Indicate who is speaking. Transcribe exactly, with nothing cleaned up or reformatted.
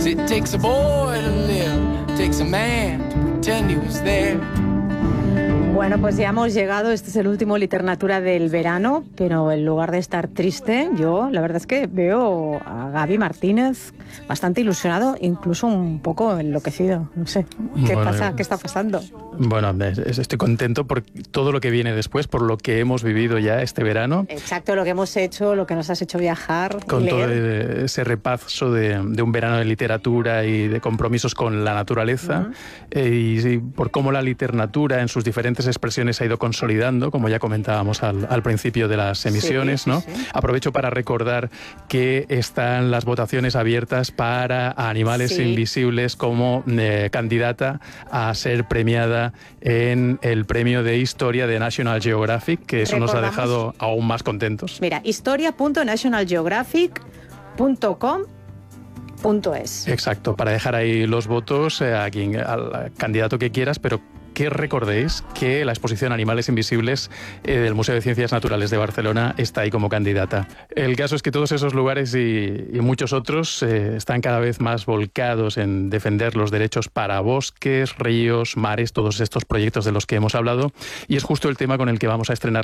Speaker 1: 'Cause it takes a boy to live, it takes a man to pretend he was there.
Speaker 2: Bueno, pues ya hemos llegado, este es el último Literatura del verano, pero en lugar de estar triste, yo la verdad es que veo a Gaby Martínez bastante ilusionado, incluso un poco enloquecido, no sé, ¿qué
Speaker 3: bueno,
Speaker 2: pasa? ¿Qué está pasando?
Speaker 3: Bueno, estoy contento por todo lo que viene después, por lo que hemos vivido ya este verano.
Speaker 2: Exacto, lo que hemos hecho, lo que nos has hecho viajar.
Speaker 3: Con
Speaker 2: leer.
Speaker 3: todo ese repaso de, de un verano de literatura y de compromisos con la naturaleza, uh-huh. eh, y, y por cómo la literatura en sus diferentes expresiones se ha ido consolidando, como ya comentábamos al, al principio de las emisiones, sí, ¿no? Sí, sí. Aprovecho para recordar que están las votaciones abiertas para Animales sí. Invisibles como eh, candidata a ser premiada en el premio de historia de National Geographic, que eso nos ha dejado aún más contentos.
Speaker 2: Mira, historia punto national geographic punto com punto es.
Speaker 3: Exacto, para dejar ahí los votos eh, a quien, al candidato que quieras, pero que recordéis que la exposición Animales Invisibles eh, del Museo de Ciencias Naturales de Barcelona está ahí como candidata. El caso es que todos esos lugares y, y muchos otros eh, están cada vez más volcados en defender los derechos para bosques, ríos, mares, todos estos proyectos de los que hemos hablado, y es justo el tema con el que vamos a estrenar